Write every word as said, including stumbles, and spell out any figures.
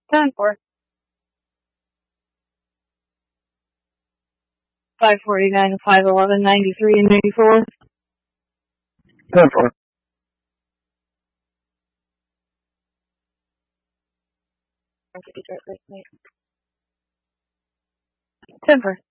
Ten four. Five forty nine, five eleven, ninety three, and eighty four. Ten four. Ten four.